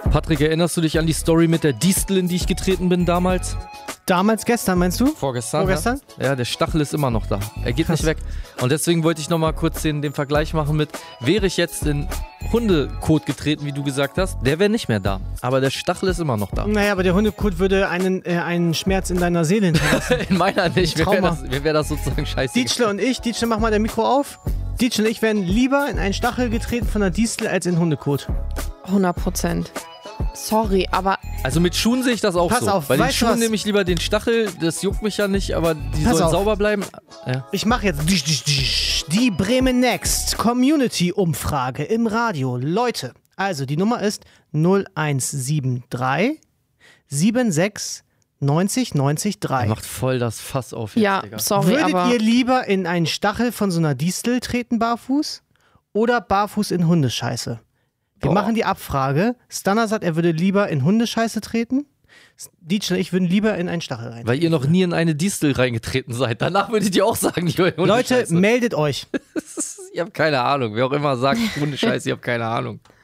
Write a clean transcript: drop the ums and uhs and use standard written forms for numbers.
Patrick, erinnerst du dich an die Story mit der Distel, in die ich getreten bin damals? Damals, gestern, meinst du? Vorgestern? Ja, der Stachel ist immer noch da. Er geht nicht weg. Und deswegen wollte ich nochmal kurz den Vergleich machen mit, wäre ich jetzt in Hundekot getreten, wie du gesagt hast, der wäre nicht mehr da. Aber der Stachel ist immer noch da. Naja, aber der Hundekot würde einen Schmerz in deiner Seele hinterlassen. In meiner nicht. Mir wäre das sozusagen scheiße. Dietschle, mach mal dein Mikro auf. Dietschle und ich wären lieber in einen Stachel getreten von der Distel als in Hundekot. 100%. Sorry, aber... Also mit Schuhen sehe ich das auch Pass so. auf, Bei den weißt du Schuhen was? nehme ich lieber den Stachel, das juckt mich ja nicht, aber die Pass sollen auf. sauber bleiben. Ja. Ich mache jetzt die Bremen Next Community-Umfrage im Radio. Leute, also die Nummer ist 0173 76 90 90 3. Er macht voll das Fass auf jetzt, Ja, Digga. sorry, Würdet aber... ihr lieber in einen Stachel von so einer Distel treten barfuß oder barfuß in Hundescheiße? Wir machen die Abfrage. Stanner sagt, er würde lieber in Hundescheiße treten. Dietschle und ich würden lieber in einen Stachel rein. Weil ihr noch nie in eine Distel reingetreten seid. Danach würdet ihr auch sagen, Leute, meldet euch. Ich habe keine Ahnung. Wer auch immer sagt Hundescheiße, ich habe keine Ahnung.